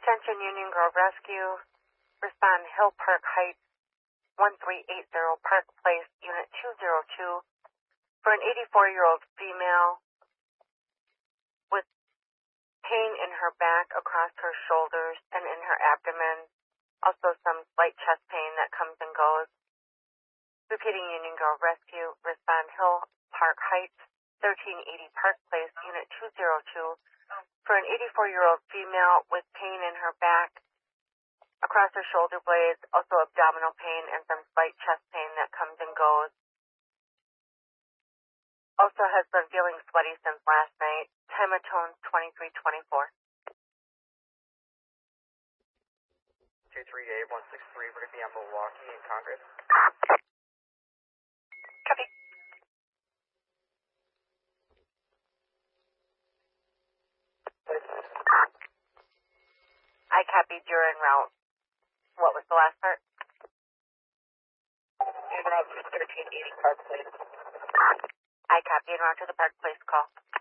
Attention Union Grove Rescue. Respond Hill Park Heights, 1380 Park Place, Unit 202, for an 84-year-old female with pain in her back, across her shoulders, and in her abdomen. Also some slight chest pain that comes and goes. Repeating Union Grove Rescue. Respond Hill Park Heights, 1380 Park Place, Unit 202, for an 84-year-old female with pain in her back, across her shoulder blades, also abdominal pain, and some slight chest pain that comes and goes. Also has been feeling sweaty since last night. Hematone 2324. 238-163, would it be on Milwaukee and Congress? Copy. I copied you're en route. What was the last part? En route to 1380 Park Place. I copied en route to the Park Place call.